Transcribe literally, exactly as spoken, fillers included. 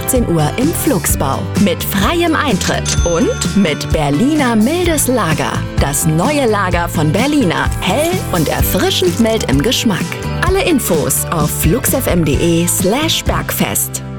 achtzehn Uhr im Flugsbau. Mit freiem Eintritt und mit Berliner mildes Lager. Das neue Lager von Berliner. Hell und erfrischend mild im Geschmack. Alle Infos auf flugsfm.de slash Bergfest.